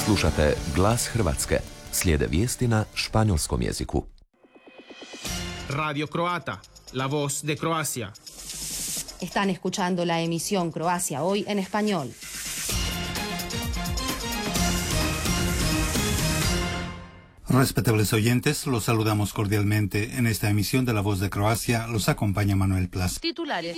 Slušate Glas Hrvatske. Slijede vijesti na španjolskom jeziku. Radio Croata, la voz de Croacia. Están escuchando la emisión Croacia Hoy en español. Respetables oyentes, los saludamos cordialmente. En esta emisión de La Voz de Croacia los acompaña Manuel Plaza. Titulares.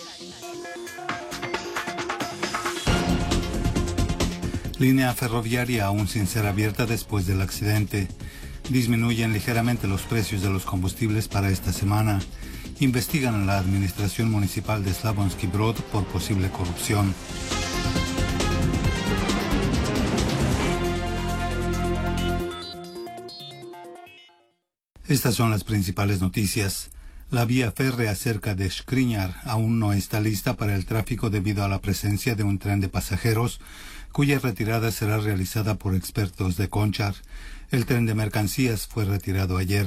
Línea ferroviaria aún sin ser abierta después del accidente. Disminuyen ligeramente los precios de los combustibles para esta semana. Investigan a la administración municipal de Slavonski Brod por posible corrupción. Estas son las principales noticias. La vía férrea cerca de Škrinjar aún no está lista para el tráfico debido a la presencia de un tren de pasajeros, cuya retirada será realizada por expertos de Končar. El tren de mercancías fue retirado ayer.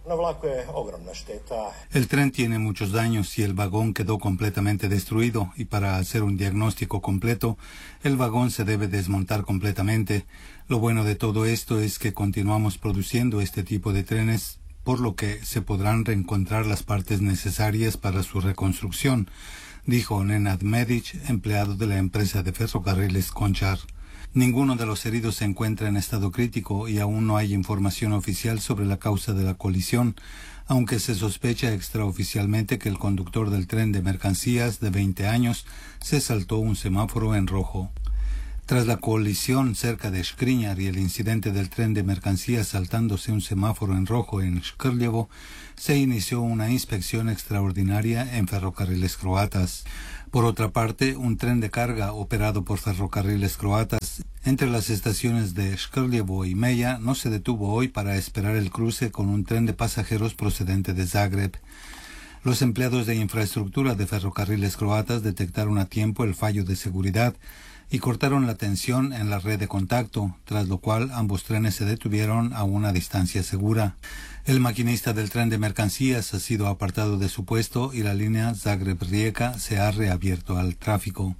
El tren tiene muchos daños y el vagón quedó completamente destruido, y para hacer un diagnóstico completo, el vagón se debe desmontar completamente. Lo bueno de todo esto es que continuamos produciendo este tipo de trenes, por lo que se podrán reencontrar las partes necesarias para su reconstrucción, dijo Nenad Medic, empleado de la empresa de ferrocarriles Končar. Ninguno de los heridos se encuentra en estado crítico y aún no hay información oficial sobre la causa de la colisión, aunque se sospecha extraoficialmente que el conductor del tren de mercancías de 20 años se saltó un semáforo en rojo. Tras la colisión cerca de Škrinjar y el incidente del tren de mercancías saltándose un semáforo en rojo en Škrljevo, se inició una inspección extraordinaria en ferrocarriles croatas. Por otra parte, un tren de carga operado por ferrocarriles croatas entre las estaciones de Škrljevo y Meja no se detuvo hoy para esperar el cruce con un tren de pasajeros procedente de Zagreb. Los empleados de infraestructura de ferrocarriles croatas detectaron a tiempo el fallo de seguridad y cortaron la tensión en la red de contacto, tras lo cual ambos trenes se detuvieron a una distancia segura. El maquinista del tren de mercancías ha sido apartado de su puesto y la línea Zagreb-Rijeka se ha reabierto al tráfico.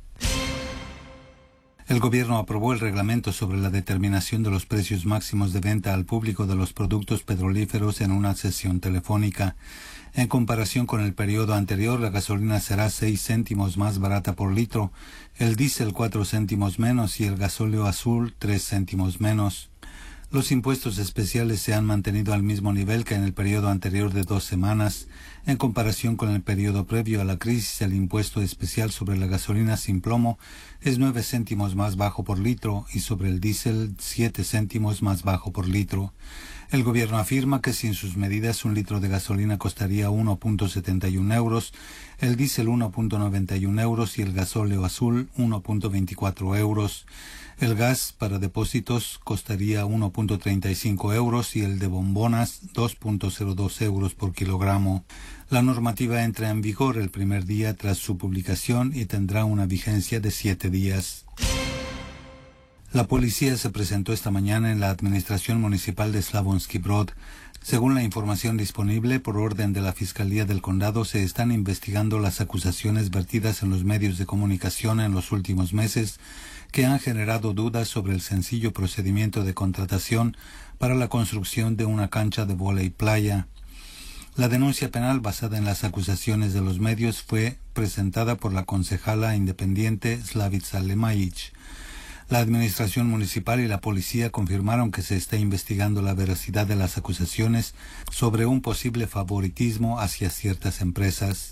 El gobierno aprobó el reglamento sobre la determinación de los precios máximos de venta al público de los productos petrolíferos en una sesión telefónica. En comparación con el periodo anterior, la gasolina será 6 céntimos más barata por litro, el diésel 4 céntimos menos y el gasóleo azul 3 céntimos menos. Los impuestos especiales se han mantenido al mismo nivel que en el periodo anterior de 2 semanas. En comparación con el periodo previo a la crisis, el impuesto especial sobre la gasolina sin plomo es 9 céntimos más bajo por litro y sobre el diésel 7 céntimos más bajo por litro. El gobierno afirma que sin sus medidas un litro de gasolina costaría 1,71 euros, el diésel 1,91 euros y el gasóleo azul 1,24 euros. El gas para depósitos costaría 1,35 euros y el de bombonas 2,02 euros por kilogramo. La normativa entra en vigor el primer día tras su publicación y tendrá una vigencia de 7 días. La policía se presentó esta mañana en la administración municipal de Slavonski Brod. Según la información disponible, por orden de la Fiscalía del Condado, se están investigando las acusaciones vertidas en los medios de comunicación en los últimos meses, que han generado dudas sobre el sencillo procedimiento de contratación para la construcción de una cancha de vóley playa. La denuncia penal basada en las acusaciones de los medios fue presentada por la concejala independiente Slavica Lemajić. La administración municipal y la policía confirmaron que se está investigando la veracidad de las acusaciones sobre un posible favoritismo hacia ciertas empresas.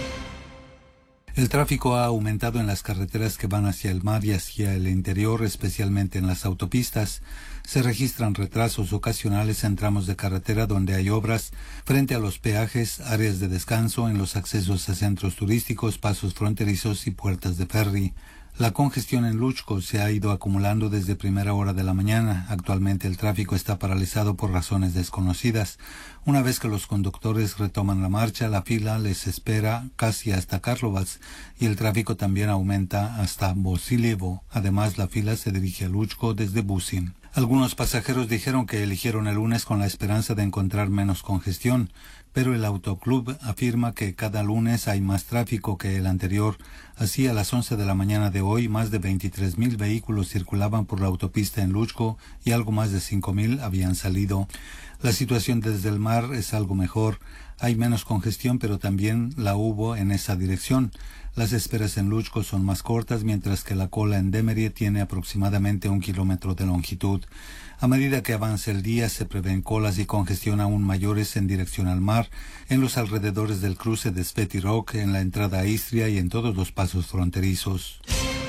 El tráfico ha aumentado en las carreteras que van hacia el mar y hacia el interior, especialmente en las autopistas. Se registran retrasos ocasionales en tramos de carretera donde hay obras, frente a los peajes, áreas de descanso, en los accesos a centros turísticos, pasos fronterizos y puertas de ferry. La congestión en Lučko se ha ido acumulando desde primera hora de la mañana. Actualmente el tráfico está paralizado por razones desconocidas. Una vez que los conductores retoman la marcha, la fila les espera casi hasta Karlovac y el tráfico también aumenta hasta Bosiljevo. Además, la fila se dirige a Lučko desde Busin. Algunos pasajeros dijeron que eligieron el lunes con la esperanza de encontrar menos congestión, pero el Autoclub afirma que cada lunes hay más tráfico que el anterior. Así, a las 11 de la mañana de hoy, más de 23.000 vehículos circulaban por la autopista en Lučko y algo más de 5.000 habían salido. La situación desde el mar es algo mejor. Hay menos congestión, pero también la hubo en esa dirección. Las esperas en Lučko son más cortas, mientras que la cola en Demerie tiene aproximadamente 1 kilómetro de longitud. A medida que avance el día, se prevén colas y congestión aún mayores en dirección al mar, en los alrededores del cruce de Sveti Rok, en la entrada a Istria y en todos los pasos fronterizos.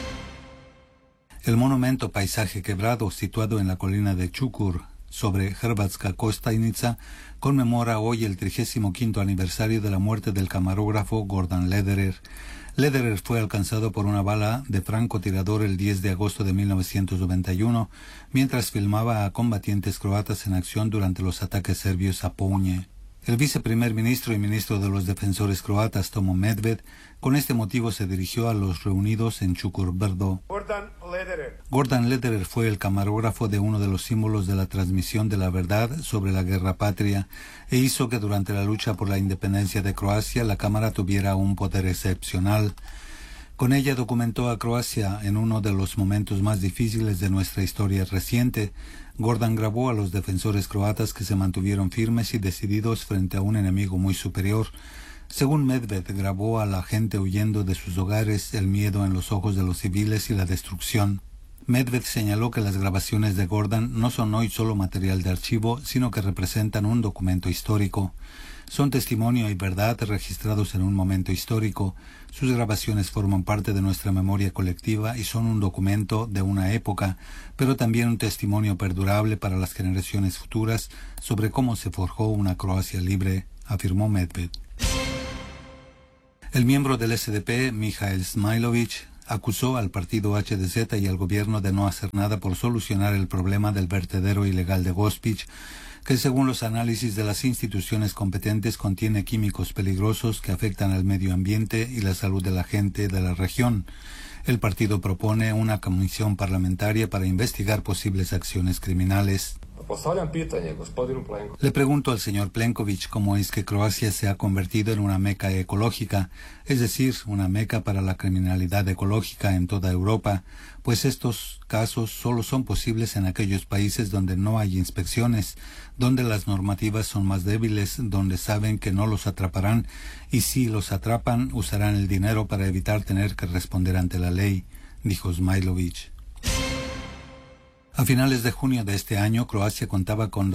El monumento Paisaje Quebrado, situado en la colina de Čukur, sobre Hrvatska Kostajnica, conmemora hoy el 35º aniversario de la muerte del camarógrafo Gordan Lederer. Lederer fue alcanzado por una bala de francotirador el 10 de agosto de 1991, mientras filmaba a combatientes croatas en acción durante los ataques serbios a Pounje. El viceprimer ministro y ministro de los defensores croatas, Tomo Medved, con este motivo se dirigió a los reunidos en Čukur Brdo. Gordan Lederer fue el camarógrafo de uno de los símbolos de la transmisión de la verdad sobre la guerra patria e hizo que durante la lucha por la independencia de Croacia la cámara tuviera un poder excepcional. Con ella documentó a Croacia en uno de los momentos más difíciles de nuestra historia reciente. Gordan grabó a los defensores croatas que se mantuvieron firmes y decididos frente a un enemigo muy superior. Según Medved, grabó a la gente huyendo de sus hogares, el miedo en los ojos de los civiles y la destrucción. Medved señaló que las grabaciones de Gordan no son hoy solo material de archivo, sino que representan un documento histórico. Son testimonio y verdad registrados en un momento histórico. Sus grabaciones forman parte de nuestra memoria colectiva y son un documento de una época, pero también un testimonio perdurable para las generaciones futuras sobre cómo se forjó una Croacia libre, afirmó Medved. El miembro del SDP, Mihael Zmajlović, acusó al partido HDZ y al gobierno de no hacer nada por solucionar el problema del vertedero ilegal de Gospić, que según los análisis de las instituciones competentes contiene químicos peligrosos que afectan al medio ambiente y la salud de la gente de la región. El partido propone una comisión parlamentaria para investigar posibles acciones criminales. Le pregunto al señor Plenković cómo es que Croacia se ha convertido en una meca ecológica, es decir, una meca para la criminalidad ecológica en toda Europa, pues estos casos solo son posibles en aquellos países donde no hay inspecciones, donde las normativas son más débiles, donde saben que no los atraparán y si los atrapan usarán el dinero para evitar tener que responder ante la ley, dijo Zmajlović. A finales de junio de este año, Croacia contaba con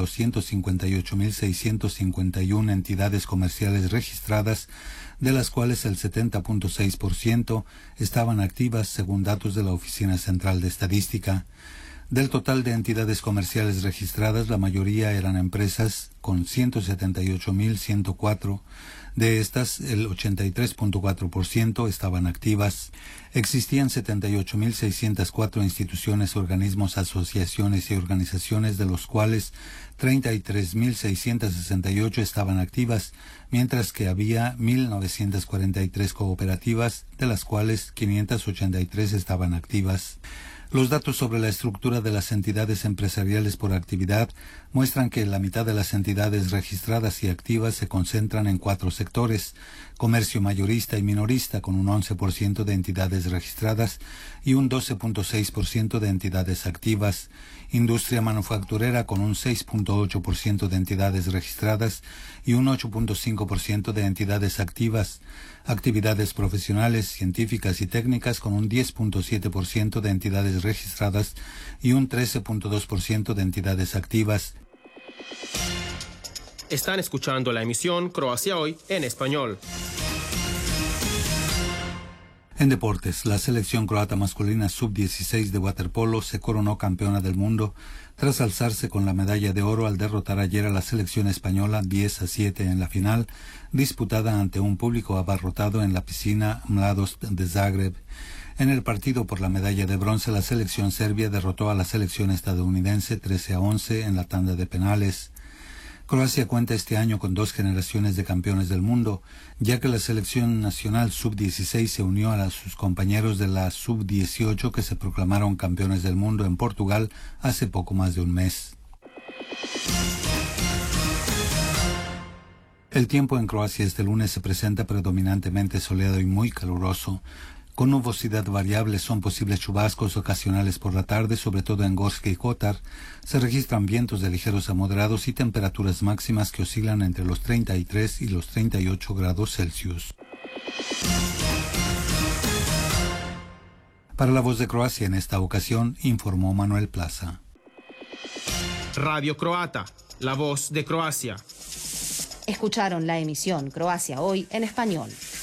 258.651 entidades comerciales registradas, de las cuales el 70.6% estaban activas según datos de la Oficina Central de Estadística. Del total de entidades comerciales registradas, la mayoría eran empresas con 178.104. De estas, el 83.4% estaban activas. Existían 78.604 instituciones, organismos, asociaciones y organizaciones, de los cuales 33.668 estaban activas, mientras que había 1.943 cooperativas, de las cuales 583 estaban activas. Los datos sobre la estructura de las entidades empresariales por actividad muestran que la mitad de las entidades registradas y activas se concentran en 4 sectores: comercio mayorista y minorista con un 11% de entidades registradas y un 12.6% de entidades activas, industria manufacturera con un 6.8% de entidades registradas y un 8.5% de entidades activas, actividades profesionales, científicas y técnicas con un 10.7% de entidades registradas y un 13.2% de entidades activas. Están escuchando la emisión Croacia Hoy en español. En deportes, la selección croata masculina sub-16 de waterpolo se coronó campeona del mundo tras alzarse con la medalla de oro al derrotar ayer a la selección española 10-7 en la final, disputada ante un público abarrotado en la piscina Mladost de Zagreb. En el partido por la medalla de bronce, la selección serbia derrotó a la selección estadounidense 13-11 en la tanda de penales. Croacia cuenta este año con 2 generaciones de campeones del mundo, ya que la selección nacional sub-16 se unió a sus compañeros de la sub-18 que se proclamaron campeones del mundo en Portugal hace poco más de un mes. El tiempo en Croacia este lunes se presenta predominantemente soleado y muy caluroso. Con nubosidad variable son posibles chubascos ocasionales por la tarde, sobre todo en Gorski y Kotar. Se registran vientos de ligeros a moderados y temperaturas máximas que oscilan entre los 33 y los 38 grados Celsius. Para La Voz de Croacia en esta ocasión informó Manuel Plaza. Radio Croata, la voz de Croacia. Escucharon la emisión Croacia Hoy en español.